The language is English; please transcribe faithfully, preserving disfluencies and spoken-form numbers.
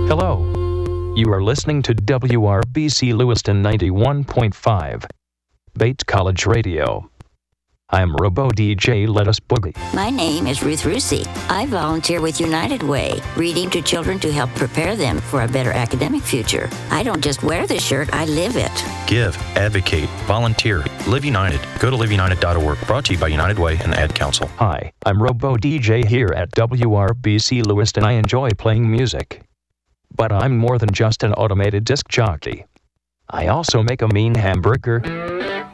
Hello. You are listening to W R B C Lewiston ninety-one point five, Bates College Radio. I'm Robo D J Let Us Boogie. My name is Ruth Rusi. I volunteer with United Way, reading to children to help prepare them for a better academic future. I don't just wear the shirt, I live it. Give, advocate, volunteer, Live United. Go to live united dot org. Brought to you by United Way and the Ad Council. Hi, I'm Robo D J here at W R B C Lewiston. I enjoy playing music. But I'm more than just an automated disc jockey. I also make a mean hamburger